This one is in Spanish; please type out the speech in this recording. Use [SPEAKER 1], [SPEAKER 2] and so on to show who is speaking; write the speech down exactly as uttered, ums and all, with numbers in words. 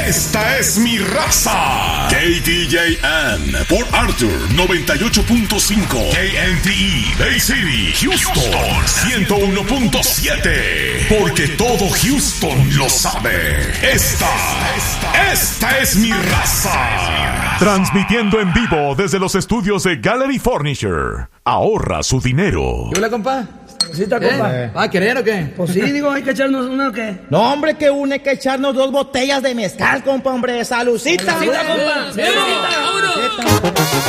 [SPEAKER 1] Esta es mi raza. K T J M por Arthur noventa y ocho punto cinco. K N T E Bay City, Houston ciento uno punto siete. Porque todo Houston lo sabe. Esta, esta, esta es mi raza. Transmitiendo en vivo desde los estudios de Gallery Furniture. Ahorra su dinero.
[SPEAKER 2] ¿Qué hola, compa?
[SPEAKER 3] ¿Cita, compa?
[SPEAKER 2] ¿Eh? ¿Va a querer o qué?
[SPEAKER 3] Pues sí, digo, hay que echarnos una o qué.
[SPEAKER 4] No, hombre, que une que echarnos dos botellas de mezcal, compa, hombre. Salucita,
[SPEAKER 3] Salucita, compa.
[SPEAKER 2] ¡Vámonos!